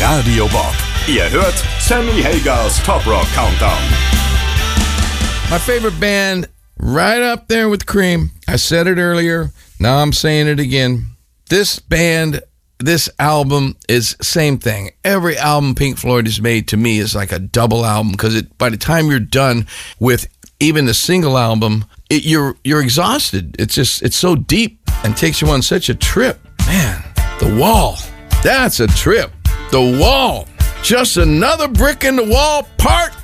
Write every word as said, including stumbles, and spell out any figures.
Radio Bob. Ihr hört Sammy Hagers Top Rock Countdown. My favorite band, right up there with Cream. I said it earlier. Now I'm saying it again. This band, this album is same thing. Every album Pink Floyd has made to me is like a double album because it by the time you're done with even the single album, it, you're you're exhausted. It's just it's so deep and takes you on such a trip. Man, The Wall. That's a trip. The Wall. Just another brick in the wall, part